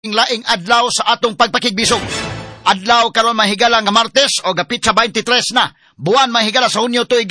laing adlaw sa atong pagpakigbisog. Adlaw karon mahigala nga Martes o gapit sa 23 na. Buwan mahigala sa Hunyo tuig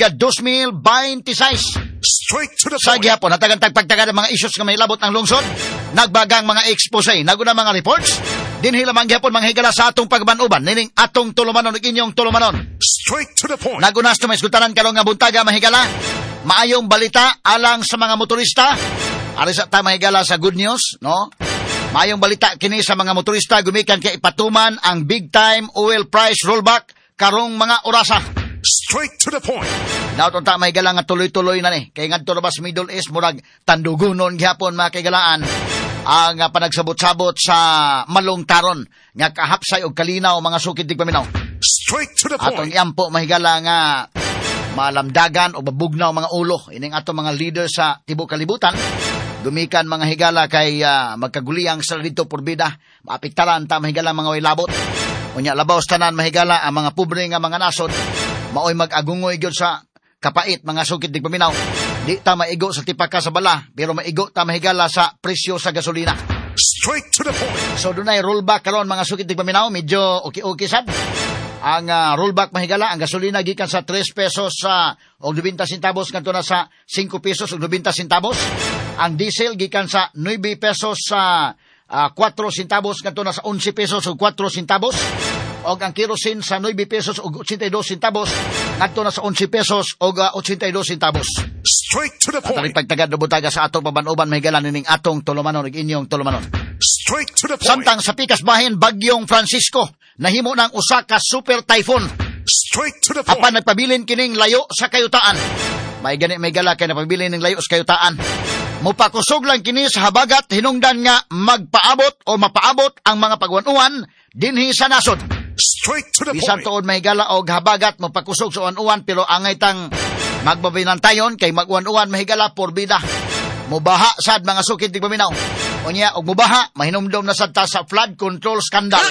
2026. Straight to the Sa point. gihapon hatagan tagpagtagad ang mga issues nga mahilabot ng lungsod. Nagbagang mga expose, naguna mga reports. Dinhi lamang gihapon manghigala sa atong pagbanuban nining atong tulumanon ug inyong tulumanon. Straight to the point. Nagunas to may isgutanan karon nga buntaga mahigala. Maayong balita alang sa mga motorista. Ari sa ta mahigala sa good news, no? Maayong balita kini sa mga motorista gumikan kay ipatuman ang big time oil price rollback karong mga orasa. Straight to the point. Nauton ta may galang nga tuloy-tuloy na ni. Kay ngadto ra bas Middle East murag tandugunon gihapon mga kaigalaan ang panagsabot-sabot sa malungtaron nga kahapsay og kalinaw mga sukid dig paminaw. Straight to the Atong point. iampo mahigala nga malamdagan o babugnaw mga ulo ining atong mga leader sa tibuok kalibutan. Gumikan mga higala kay magkaguliyang sa dito porbida. Maapektaran ta mahigala mga way labot. Unya labaw tanan mahigala ang mga pobre nga mga nasod. Maoy mag-agungoy gyud sa kapait mga sukid dig paminaw. Di ta maigo sa tipaka sa bala, pero maigo ta mahigala sa presyo sa gasolina. Straight to the point. So dunay rollback karon mga sukid dig paminaw, medyo okay sad. Ang rollback mahigala, ang gasolina gikan sa 3 pesos sa og 90 centavos ngadto na sa 5 pesos og 90 centavos. Ang diesel gikan sa 9 pesos sa 4 centavos ngadto na sa 11 pesos og 4 centavos. Og ang kerosene sa 9 pesos og 82 centavos ngadto na sa 11 pesos og 82 centavos. Straight to the At ang point. pagtagad do butaga sa atong pabanuban mahigala nining atong tulumanon ug inyong tulumanon. Straight to the point. Samtang sa pikas bahin bagyong Francisco nahimo ng usa ka super typhoon. Straight to the Apan point. nagpabilin kining layo sa kayutaan. May gani may gala kay napabilin ning layo sa kayutaan. Mupakusog lang kini sa habagat hinungdan nga magpaabot o mapaabot ang mga pagwanuan dinhi sa nasod. Straight to the Bisan point. tuod may gala og habagat mapakusog sa uwan-uwan pero angay tang magbabinantayon kay magwan-uwan mahigala porbida. Mubaha sad mga sukid dig paminaw. Unya og mubaha mahinumdom na sad ta sa flood control scandal.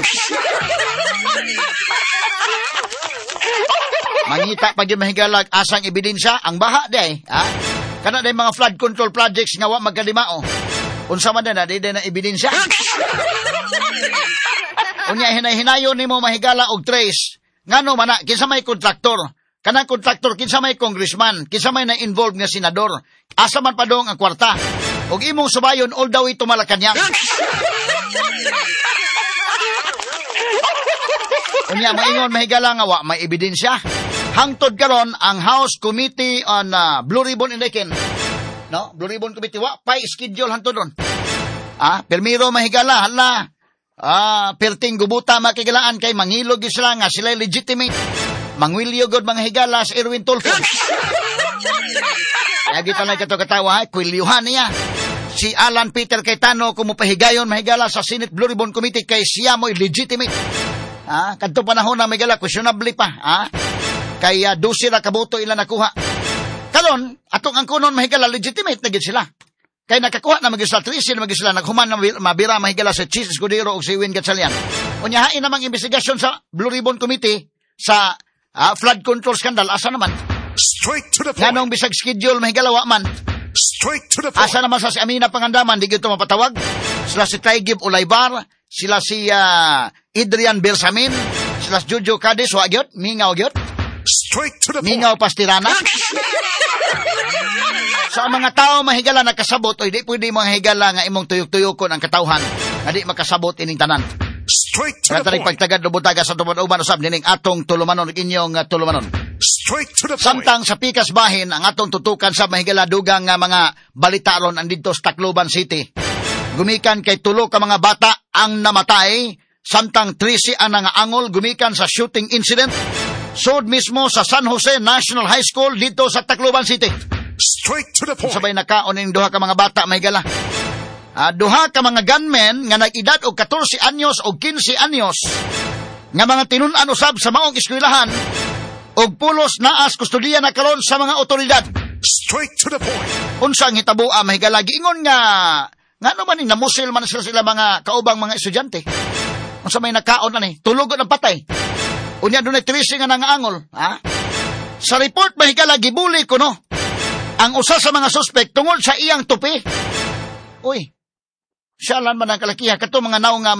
Mangita pag yung mahigalag asang ebidensya ang baha day, ha? Kana day mga flood control projects nga wa magkadimao. Unsa man na day na ebidensya? Unya hinay-hinayon nimo mahigala og trace. Ngano man na kinsa may kontraktor? Kanang kontraktor kinsa may congressman, kinsa may na-involved nga senador. Asa man pa dong ang kwarta? Og imong subayon all the way to Malacañang. Unya maingon mahigala nga wa may ebidensya. Hangtod karon ang House Committee on Blue Ribbon Election. No, Blue Ribbon Committee wa pay schedule hangtod ron. Permiro mahigala hala. Perting gubuta makigalaan kay mangilog sila nga sila legitimate. Mangwilyo god mga higala sa Erwin Tulfo. Kaya kita na kato katawa, kwilyuhan niya. Si Alan Peter Cayetano kumupahigayon mahigala sa Senate Blue Ribbon Committee kay siya mo'y legitimate. Kadto panahon na mahigala, questionable pa. Kay dusira kabuto ila nakuha. Karon, atong ang kunon mahigala legitimate na gid sila. Kay nakakuha na mag-isla Trisil, mag-isla naghuman na mabira mahigala sa Cheese Escudero o si Win Gatchalian. Unyahain namang investigasyon sa Blue Ribbon Committee sa flood control scandal. Asa naman? Straight to the point. Nganong bisag schedule mahigala wa man. Straight to the point. Asa naman sa si Amina Pangandaman, di gito mapatawag. Sila si Taygib Ulaybar, sila si Adrian Bersamin, sila si Jojo Cadiz, wa gyud, mingaw gyud. Straight to the point. Mingaw Pastirana. Sa mga tao mahigala nakasabot o di pwede mga higala nga imong tuyok-tuyokon ang katawhan nga di makasabot ining tanan. Straight to the Kataring point. pagtagad do butaga sa tuman-uban usab nining atong tulumanon ug inyong tulumanon. Straight to the point. Samtang sa pikas bahin ang atong tutukan sa mahigala dugang nga mga balitaron andito sa Tacloban City. Gumikan kay tulo ka mga bata ang namatay samtang 13 ang nangaangol gumikan sa shooting incident sud mismo sa San Jose National High School dito sa Tacloban City. Straight to the point. Sabay nakaon ning duha ka mga bata mahigala. Duha ka mga gunmen nga nag-edad og 14 anyos o 15 anyos nga mga tinun-an usab sa maong eskwelahan og pulos naas kustodiya na karon sa mga otoridad. Straight to the point. Unsa ang hitabo mahigala giingon nga ngano man ning namusil man sila mga kaubang mga estudyante. Unsa may nakaon ani tulog ang patay. Unya dunay 13 nga nangaangol, Sa report mahigala gibuli kuno ang usa sa mga suspect tungod sa iyang tupi. Uy, Siya lang man ang kalakiha. Kato mga naong nga